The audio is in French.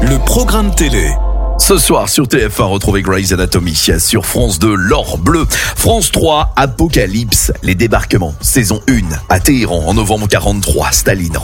le programme télé. Ce soir sur TF1, retrouvez Grey's Anatomy. Sur France 2, L'Or Bleu. France 3, Apocalypse, les débarquements. Saison 1, à Téhéran, en novembre 43. Staline